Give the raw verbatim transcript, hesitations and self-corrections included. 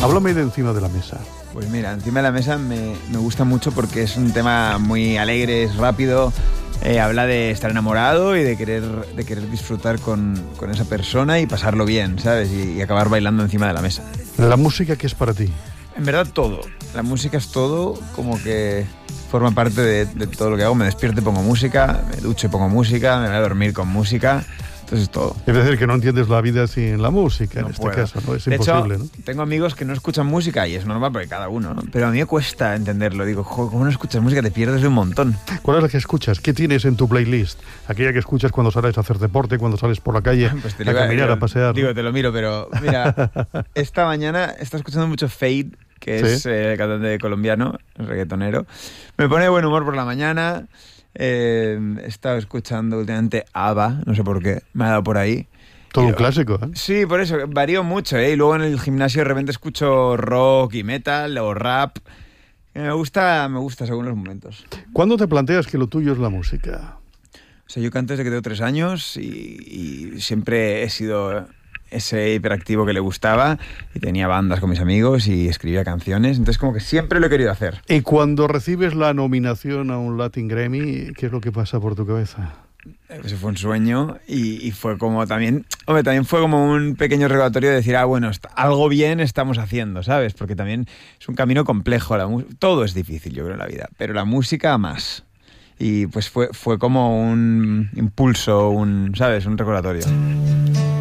Háblame de Encima de la Mesa. Pues mira, Encima de la Mesa me, me gusta mucho porque es un tema muy alegre, es rápido, eh, habla de estar enamorado y de querer, de querer disfrutar con, con esa persona y pasarlo bien, ¿sabes? Y, y acabar bailando encima de la mesa. ¿La música qué es para ti? En verdad todo. La música es todo, como que forma parte de, de todo lo que hago. Me despierto y pongo música, me ducho y pongo música, me voy a dormir con música. Entonces todo. Es decir, que no entiendes la vida sin la música, no en este puedo. caso, ¿no? Es de imposible, hecho, ¿no? Tengo amigos que no escuchan música y es normal porque cada uno, ¿no? Pero a mí me cuesta entenderlo. Digo, jo, ¿cómo no escuchas música? Te pierdes de un montón. ¿Cuál es la que escuchas? ¿Qué tienes en tu playlist? Aquella que escuchas cuando sales a hacer deporte, cuando sales por la calle, pues te a iba, caminar, digo, a pasear. Digo, te lo miro, pero mira, esta mañana está escuchando mucho Fade, que ¿Sí? es eh, el cantante colombiano, reggaetonero. Me pone de buen humor por la mañana. Eh, he estado escuchando últimamente ABBA, no sé por qué, me ha dado por ahí. Todo y un lo, clásico, ¿eh? Sí, por eso, varío mucho, ¿eh? Y luego en el gimnasio de repente escucho rock y metal o rap. Me gusta, me gusta según los momentos. ¿Cuándo te planteas que lo tuyo es la música? O sea, yo canto desde que tengo tres años y, y siempre he sido ese hiperactivo que le gustaba y tenía bandas con mis amigos y escribía canciones, entonces como que siempre lo he querido hacer. Y cuando recibes la nominación a un Latin Grammy, ¿qué es lo que pasa por tu cabeza? Ese fue un sueño y, y fue como también, hombre, también fue como un pequeño recordatorio de decir, ah, bueno, está, algo bien estamos haciendo, ¿sabes? Porque también es un camino complejo, la mu- todo es difícil, yo creo, en la vida, pero la música más. Y pues fue, fue como un impulso, un, ¿sabes? Un recordatorio.